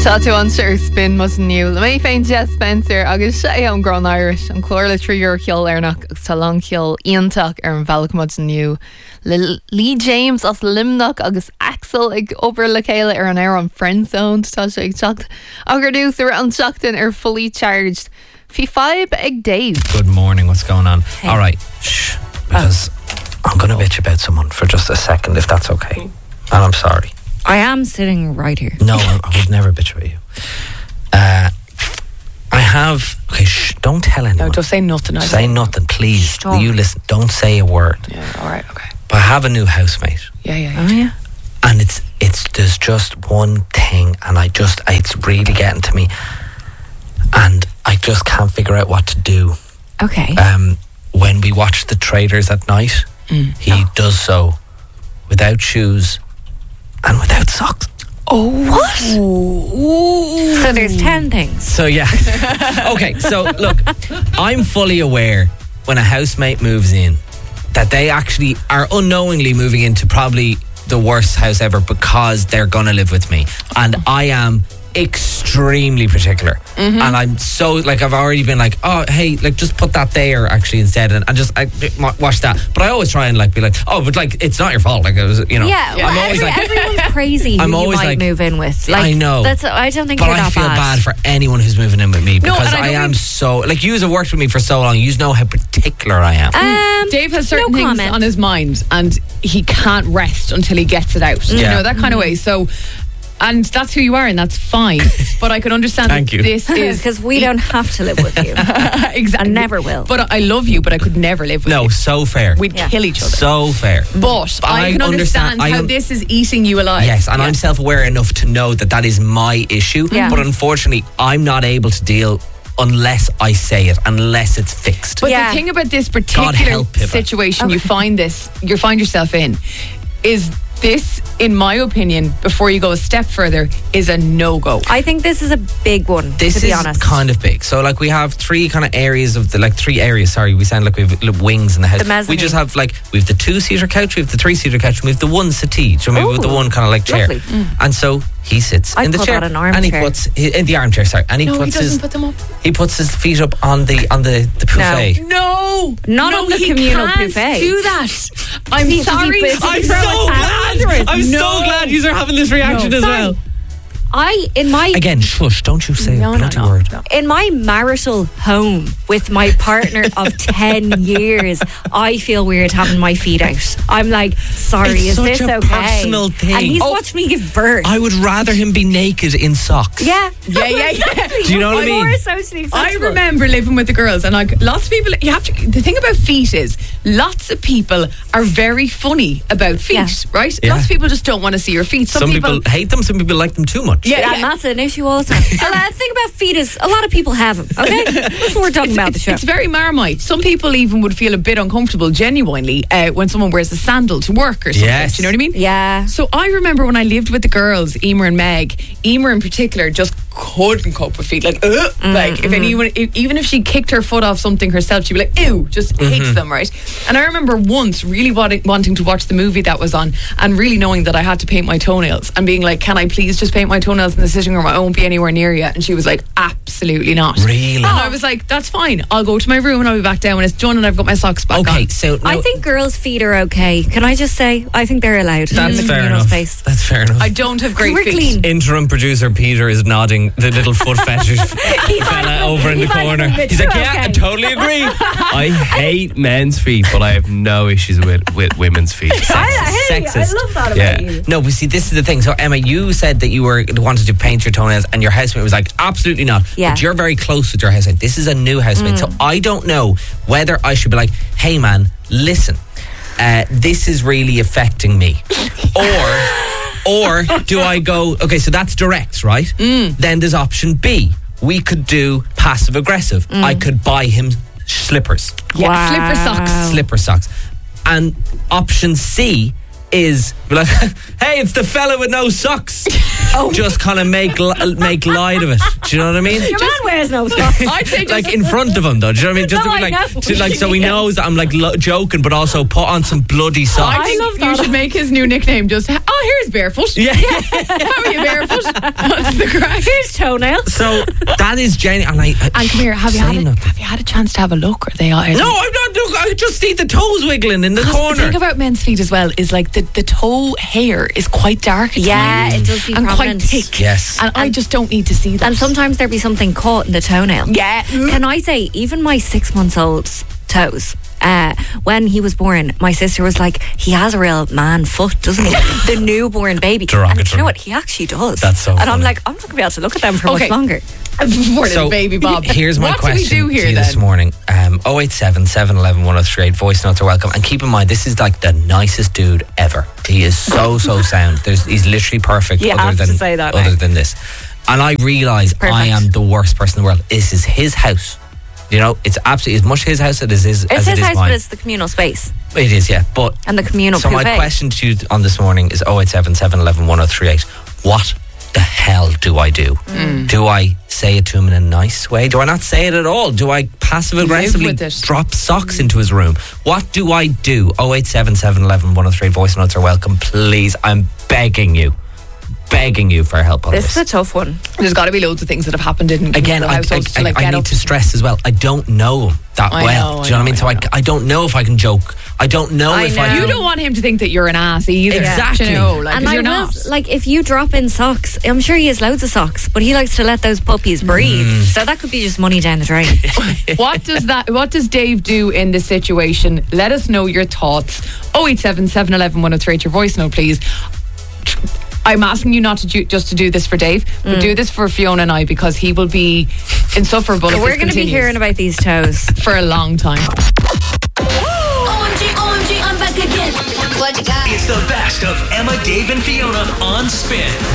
Tá tú an seir spin mas nniu. Le mé féin Jess Spencer agus sé an Gran Irish an chlór le tríúr ceol arnach agus tá lang ceol ionach ar an bhealacmod nniu. Le Lee James as limnach agus Axel ag obair le chéile ar an air an friend zone tá sé ag teacht. Agur dús ar an teachtain ar fully charged. Fí 5 ag Dave. Good morning, what's going on? Hey. All right, shh, because I'm going to bitch about someone for just a second, if that's okay. And I'm sorry. I am sitting right here. No, I would never bitch about you. I have... Okay, shh, don't tell anyone. No, don't say nothing. Say nothing, please. Stop. You listen, don't say a word. Yeah, all right, okay. But I have a new housemate. Yeah. Oh, yeah? And it's there's just one thing, and it's really getting to me. And I just can't figure out what to do. Okay. When we watch The Traitors at night, he does so without shoes and without socks. Oh, what? Ooh. So there's 10 things. So yeah. Okay, so look, I'm fully aware when a housemate moves in that they actually are unknowingly moving into probably the worst house ever because they're gonna live with me. And I am extremely particular. And I'm so, like, I've already been like, oh, hey, like, just put that there actually instead and just watch that. But I always try and like be like, oh, but like, it's not your fault. Like, it was, you know. Yeah, well, I'm always like, everyone's crazy who I'm you always might like, move in with. Like, I know. I don't think but you're I that feel bad for anyone who's moving in with me because I am so, like, you have worked with me for so long. You know how particular I am. Dave has certain things on his mind and he can't rest until he gets it out. You know, that kind of way. So, and that's who you are and that's fine. But I could understand Thank you. This is because we don't have to live with you. Exactly. And never will. But I love you, but I could never live with you. No, so fair. We'd kill each other. So fair. But I can understand how this is eating you alive. Yes, and I'm self-aware enough to know that is my issue. Yeah. But unfortunately, I'm not able to deal unless I say it, unless it's fixed. But the thing about this particular situation you find yourself in is this, in my opinion, before you go a step further, is a no-go. I think this is a big one, to be honest. This is kind of big. So, like, we have three kind of areas of we sound like we have wings in the house. The mezzanine. We just have, like, we have the 2-seater couch, we have the 3-seater couch, and we have the one settee. So we have the one kind of, like, chair. And so he sits in the chair. An and he puts, in the armchair, sorry. And he puts put them up. He puts his feet up on the buffet. No, not on the communal buffet. Do that. I'm sorry. I'm so glad you are having this reaction as well. Again, shush, don't you say a bloody word. In my marital home with my partner of 10 years, I feel weird having my feet out. I'm like, sorry, it's is this such a okay? personal thing. And he's watched me give birth. I would rather him be naked in socks. Yeah. Do you know what I mean? More socially acceptable. I remember living with the girls, and like lots of people, the thing about feet is lots of people are very funny about feet, right? Yeah. Lots of people just don't want to see your feet. Some people hate them, some people like them too much. Yeah, and that's an issue all the time. The thing about feet is a lot of people have them, okay? That's what we're talking about the show. It's very Marmite. Some people even would feel a bit uncomfortable, genuinely, when someone wears a sandal to work or something. Yes. Do you know what I mean? Yeah. So I remember when I lived with the girls, Emer and Meg, Emer in particular just couldn't cope with feet. Like, like if anyone, even if she kicked her foot off something herself, she'd be like, ew, just hates them, right? And I remember once really wanting to watch the movie that was on and really knowing that I had to paint my toenails and being like, can I please just paint my toenails in the sitting room? I won't be anywhere near you. And she was like, absolutely not. Really? And I was like, that's fine. I'll go to my room and I'll be back down when it's done and I've got my socks back on. Okay, so I think girls' feet are okay. Can I just say, I think they're allowed in the fair communal enough. space. That's fair enough. I don't have great We're feet. clean. Interim producer Peter is nodding, the little foot fetish fella over in the corner. He's like, yeah, I totally agree. I hate men's feet, but I have no issues with women's feet. Sexist. I love that about you. No, but see, this is the thing. So, Emma, you said that you wanted to paint your toenails, and your housemate was like, absolutely not. Yeah. But you're very close with your housemate. This is a new housemate. So I don't know whether I should be like, hey, man, listen, this is really affecting me. Or do I go, okay, so that's direct, right? Then there's option B. We could do passive aggressive. I could buy him slippers. Yeah, Wow. Slipper socks. And option C is like, hey, it's the fella with no socks. Just kind of make light of it. Do you know what I mean? Your man wears no socks. I'd say just Like in front of him, though. Do you know what I mean? Just No, to be I like, know. so he knows that I'm like joking, but also put on some bloody socks. I think love you that. should make his new nickname just, here's Barefoot. Yeah. How are you, Barefoot? That's the crack. Here's toenail. So that is genuine. And come here, have you had a chance to have a look? Are they all? No, I'm not. Look, I just see the toes wiggling in the corner. The thing about men's feet as well is like the toe hair is quite dark. Yeah, it does be and prominent. quite thick. Yes. And I just don't need to see that. And sometimes there be something caught in the toenail. Yeah. Can I say, even my 6-month-old's toes, when he was born, my sister was like, he has a real man foot, doesn't he? The newborn baby. And you know what? He actually does. That's so And funny. I'm like, I'm not going to be able to look at them for Okay. much longer. More than baby Bob. Here's my what question do we do here to you then? this morning. 087 711 1038. Voice notes are welcome. And keep in mind, this is like the nicest dude ever. He is so sound. He's literally perfect. You have to say that now. Other than this. And I realise I am the worst person in the world. This is his house. You know, it's absolutely as much his house as it is It's his house, mine. but it's the communal space. It is, yeah. But And the communal so my privé. question to you on this morning is 087 711 1038. What the hell do I do? Do I say it to him in a nice way? Do I not say it at all? Do I passive aggressively with it. drop socks into his room? What do I do? 087 711 1038. Voice notes are welcome. Please, I'm begging you for help on This this. is a tough one. There's got to be loads of things that have happened in Again, I households to like need get up. to stress as well, I don't know him that I well. know, Do you know what I mean? I So know. I don't know if I can joke. I don't know I if know. I You can. don't want him to think that you're an ass either. Exactly. You know, like, And 'cause I you're will, not. like, if you drop in socks, I'm sure he has loads of socks, but he likes to let those puppies breathe. So that could be just money down the drain. What does Dave do in this situation? Let us know your thoughts. 087 711 1038. Your voice note, please. I'm asking you not to just to do this for Dave, but do this for Fiona and I, because he will be insufferable. if We're this going to be continues hearing about these toes. for a long time. OMG, OMG, I'm back again. What you got? It's the best of Emma, Dave, and Fiona on Spin.